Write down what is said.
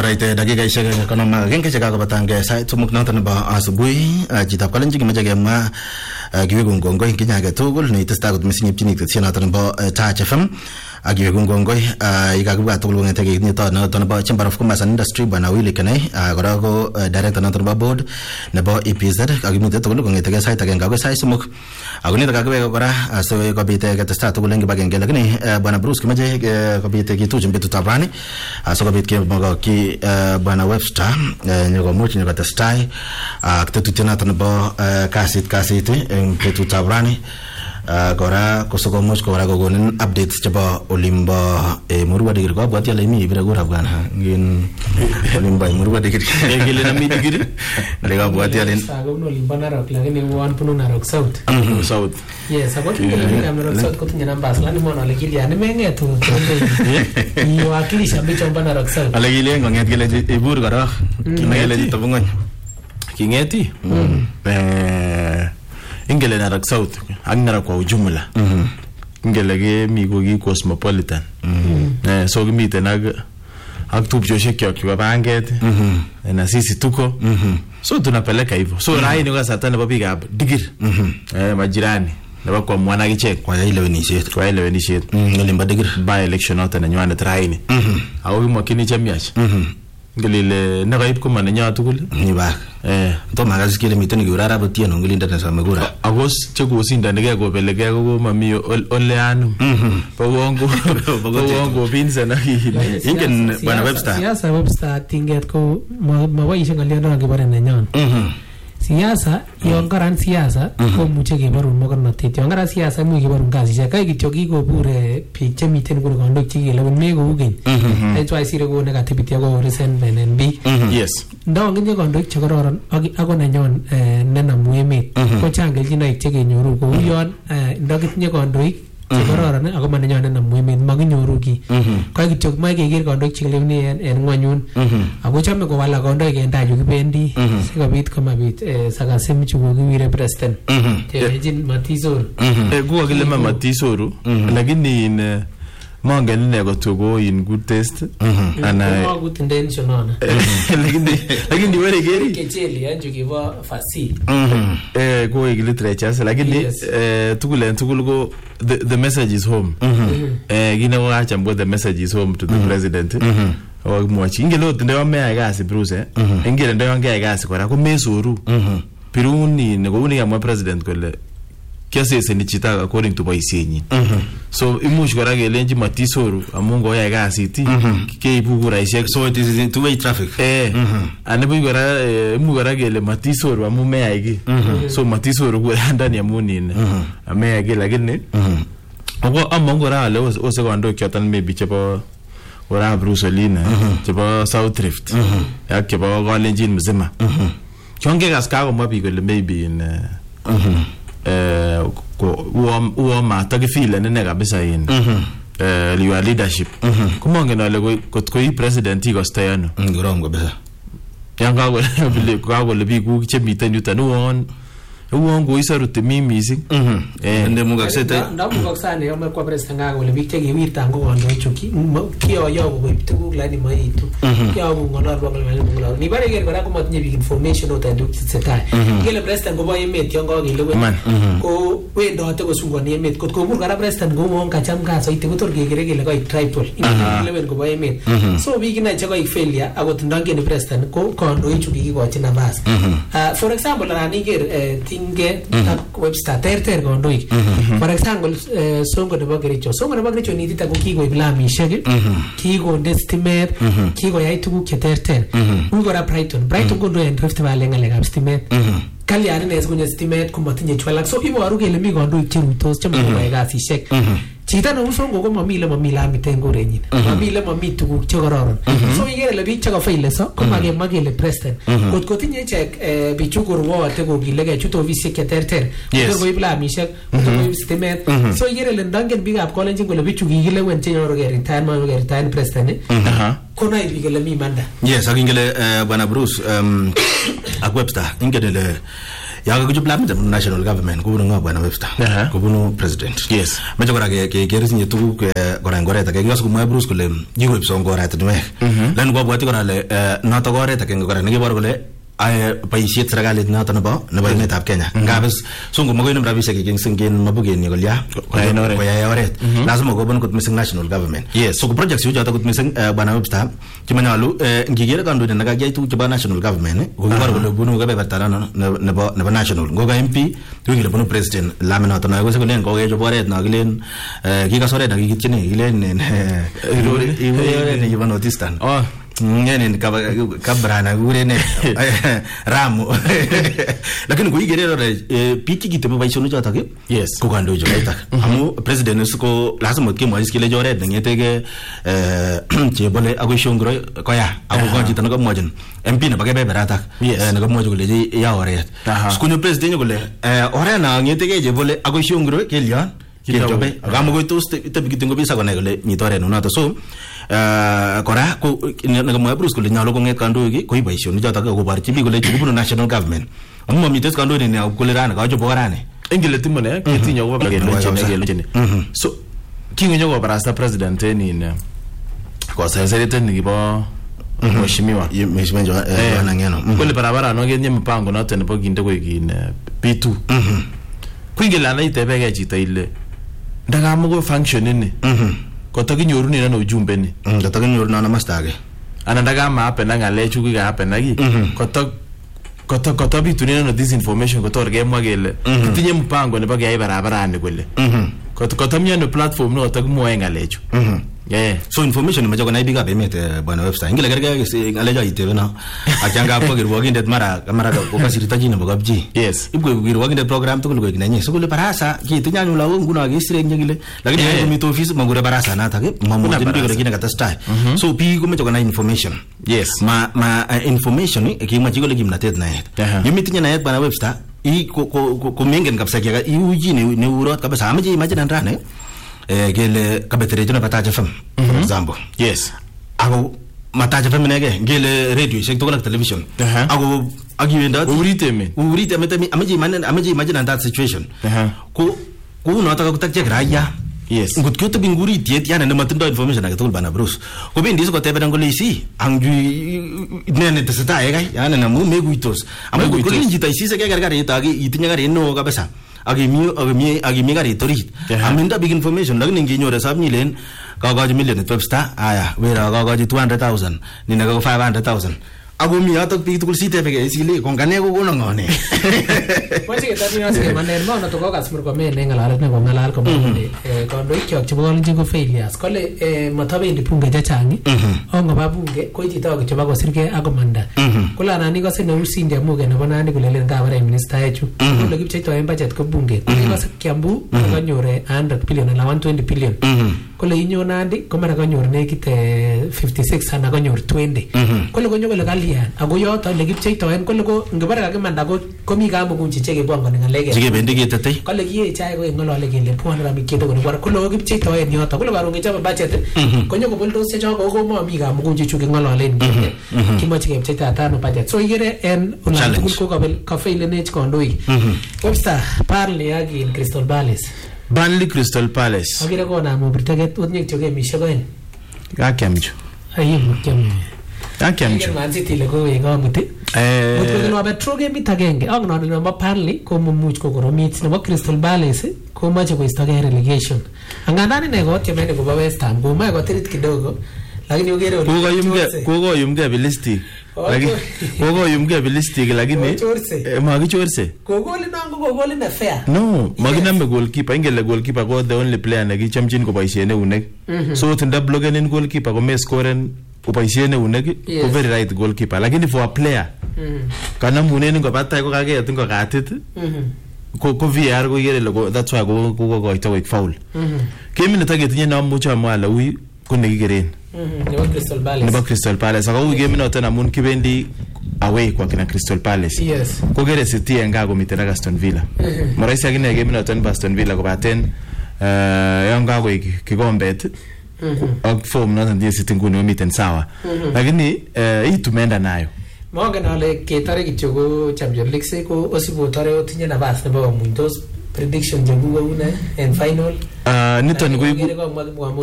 Alright, dakikaishek konom agenge chekakobatange sait somok noton nebo asubuhi. Chitab Kalenjin kimeche kemwa kiweku ngongoi kinya age tugul neitestai kot missing ipchini tetesiet noton nebo Touch FM ak kiweku ngongoi yekakibwa tugul kong'ete kenyito noton nebo Chamber of Commerce and Industry bwana Willy Kenei, kora ko director noton nebo board nebo EPZ kakimite tugul kong'ete sait agenge akoi sait somok. Ako nito kakiweka kora asikobit ketestai tugul eng kibagenge, lakini bwana Bruce kimeche kobit kituch betutab rani asikobit kemokokyi bwana Webster nyokomuch nyokotestai ak tetutiet noton nebo kasit eng betutab rani. Kora kosokomuch kora kokonin updates chebo olimbo Murwa Dikir. Abwati ale imi ibire kura bwana ngin olimbo Murwa Dikir ngile na mi Dikir ndeka abwati ale sago olimbo Narok lakini wan punu Narok South. South. Yes, abwati ngile Narok South kotinye nambas lani mwana ale kilia ni mengetu ni wakilisha bicho mba Narok South ale kile ngonget kile ibur kora kinagele jitabungony kingeti ingele Narok South ak Narok kwa ujumla ingele ke mi ko ki cosmopolitan so kimiten ak tupchoshek kyok kwa banget na sisi tuko so tunapeleka hivyo so rai ni kwa sata nebo bigab Dikir majirani nebo kwa mwana kichek kwa ile wenisiet ngolimba Dikir by election out na nywane traini au kimwakini chamiach ngilile nakaib ko manenya tugul ni ba to magazi kile miteni kiurara botieno ngilinda na samegura agos chekosindanige kobelege ko mami oleanu bawongo pinza na ingen bwana Webster siasa Webster tinget ko maboishe ngaliano ngibare nenyon siasa yon karan siasa komuche kebarun mokornotet yon karan siasa mu kebarun kasisiek kai kityo kikobure biik chemiten kule kondok chikelewen meko ukeny that's why sire ko negativity ko resentment and big yes ndo nginye kondok chekororon ako nenyon nenamu emet ko changeljinoik chekenyoru kou yon ndo kitinye kondoik chekororon ako manenyon nenamu emet makinyoru ki kai kityo mai keker kondok chekelewni en ngwanyun ako chome kowalak kondoik en tai yu kibendi sikobit komabit sakasim chu kokiwire president chejin Matisoru kuwa kile Matisoru lakini mangen ne kotogo in good taste ana good intention ona lakini wale geri kecheli anju kiva fasi go literature lakini tugul go the message is home gina waacha mbo the message is home to the president mwachi ingelo ndio mea gasi Bruce ingelo ndio ngea gasi kora ko mesoru piruni ne ko unika mwa president kole kiasi ni chita according to boisienyi so imuch kora gelenji Matisoru amungo ya gasiti keibu kuraishek so it is in two way traffic anabu kora imu kora gele Matisoru amume yaigi so Matisoru ko ndani ya munine ame yaigi lakini ako amongo ra le o sekondo kyotan maybe chebo ora Brucelina chebo South Rift yak chebo Kalenjin mzima chonge gaska ko mabi kole maybe in uo matakifile nene kabisa yin your leadership kumongen ale kotko I president ikostayano ngorongo besa yanga wale biku chemiten yutan uon go isaruti mimisi ende mugaksete ndamugaksane yome kwa president ngago wale bik chekiwirta ngo kondo chuki kiyo ko tuguk lani maitu kiyo ko ngolal ngolal ni bare ger kora ko matinye big information otandu kitsetai ngele president ko bo emet yon kakilewen ko wendote kosungoni emet kotko bur kora president ko won kacham kaso ite kotor kegere kele ko tribal ingelewen ko bo emet so big na cheko failure akot ndangen president ko kondo ichu kikikochi nafas for example rani ger tinge ak Webster terter kondoik for example songo nebo Kericho nitita ko kikoib lamishek kikonde stimet kikoyai tuguk cheterter ukora Brighton kondo en Rift Valley ngalekab stimet kalyan ines kunye stimet komatinye chwalak so iboru kele mi kondoik cheruitos chemokoyoe kasisiek chita no songo ko mamile miten gorenyin mami tuguk chekororon so igere le biik chekafaile so komage le president kotko tinye check bichu kurwote kokilege chut ofisiek cheterter ko iblamishek ko stimet so igere le ndangen biikab Kalenjin kole bichu kikilewen chenyoru retirement president kona biik le mi manda yes akingele bwana Bruce ak Webster ingele ya ga kujup lamit national government kubunu ngabwa na Webster kubunu president yes meje kora ke kerisi tuguk kora ngoreta ke ngas kumwa Bruce kole yikoip songorata dwek lan kwa bwati kora le noto goreta ke kora ne bor kole ay paisiet serikalit noto nebo emetab Kenya ngabes sungu magoy nem rabishek ke singen mabugen ni golya ko ya oret lazima ko bon kot missing national government yes so ko projects yu jota kot missing bana Webster kimanyalu ngigere kandu ne gagay tu chaba national government ko bor kole bunu ga bebertara nebo national go ga MP tu bunu president lamina to na go se ko len ko ge joboret na gilen ki ka soret na gigitchini gilen ne yiba notistan ngene kabrana gurene ramu lakini kuigerero piki kitebe baishono jota ke yes ko kando jo baita amu president ko lazima ke mo iskile jore ngete chebole ago shongro ko ya ago gonji tan ko mojin MP na bage berata na ko mojo le ya oret skunyo president ko le ore na ngete ke jebole ago shongro ke lian ke jobe agamo go to tebi kitingo bisa ko ne le mitore no nato so kora ko nagamwa Bruce kole nyalo ko nget kando iki ko ibaisho ni jota ko barchi bi kole chibuno national government amma mites kando ni ko le rana ka jo borane engile timone ketinyo ko bagele so kinyo ko barasta president ni ko sasa ni bo mheshimiwa bwana ngeno kole barabara no genye mpango note ne boginde ko ikine P2 kwingela na itebege chita ile ndagamugo function ni kotakinyoru ni na ujumbe ni kotakinyoru na mastage anandaga mape na ngale chuku ga happen nagi kotabitu ni na disinformation kotorge mwagele kitinye mpango ne bage barabara ni kwele kotamnya no platform no takimwe ngale chu so information majo na ibiga bemet bwana Webster ingile gerge ngale ja itebe na akanga ko girwo gindet mara ko kasirita jina bogabji yes ibgo girwo gindet program to ko ginanye so kule barasa kitu nyanyu lawo nguna gisire ngile lakini komito office mangure barasa na take mamoje ndigere kina kata style so pi ko majo na information yes ma information kimwachi kole kimnatet na yet yumitinya na yet bwana Webster I ko mengen kapsa kiaga iuji ne urot kabisa amaje imagine ndane gele kabetere jona Mataja FM for example yes ago Mataja FM nege gele radio shek to television ago agiwenda urite temi amaje imagine that situation ko unataka kutakje raya yes ngut kyoto binguri tiet yana ne matindo information age tugul bana Bruce ko bendi ko tebe ngole isi angju nene tesata ega yana na mu meguitos amu ko linjita isi se gargari itagi itinya gari no kabisa agimi gari torit aminda big information lakini nginyore sabni len kagaji million Webster aya wera kagaji 200,000 nina ko 500,000 ago mi atok pi tukul site pege sile kongane ko gono ngone wache ke tani nase maner ma na to ko kasmur ko me nengalal ne ko ngalal ko bande ko do ikyo chibo nje ko failures kole matabe ndi punga jachangi ongo babunge ko jita ko chiba ko sirke ago manda kula nani ko se no usinde muge na banani kulele ngabare minister yechu ko gipche to budget ko bunge ko se Kiambu ko nyore 100 billion na 120 billion kole inyo nandi ko mara ko nyore ne kite 56 ana ko nyore 20 kole ko nyole kalian ago yoto le gipche to en kole ko ngabare ka manda ko mi gambo kunchi chege bwango ngalege chege bendi ketete kole kiye chai ko ngolole kele pwana rami keto ko war kolo gipche to en yoto kole baro ngechaba budget ko nyoko boldo se jo ko mo mi gambo kunchi chuke ngolole ndike kimoche gipche ta tano budget so igere en una tukul ko ka fail ne ko ndoi Webster parle yagi in Crystal Palace Burnley Crystal Palace agire ko na mo britaget odnyek choge mi shogen akemju ayi mukem akemju Man City le ko yenga muti ko no betroge mitagenge agno no ba Burnley ko much ko koromit no Crystal Palace ko mache ko istoge relegation angandani ne go temene ko ba West Ham ko ma ko tirit kidogo lakini ugere ko yumge bilisti lakini bilisti lakini magichorse ko goli nango ko goli na fair no maginambe goalkeeper ingele goalkeeper ko the only player ne gichamchin ko boisiene unek so tinda blogenin goalkeeper ko me scoren ko boisiene unek ko very right goalkeeper lakini for a player kana muneni ko batay ko kage tingo katit ko VR ko yere lo that's why ko ito week foul kemi ne tagetinye na mucha mala ui ko ne gigeren nebo Crystal Palace ako game no tena mun kibendi away kwa kina Crystal Palace yes ko gere City engago mitera Aston Villa moraisi agine game no tena Aston Villa ko baten yangago kigombet ak form no ndio City nguni miten sawa lakini hii tumeenda nayo Mongen ale ketare kityo ko Champions League ko osibotore otinye nafas nebo mundos prediction chekuk kou ne en final. Niton ko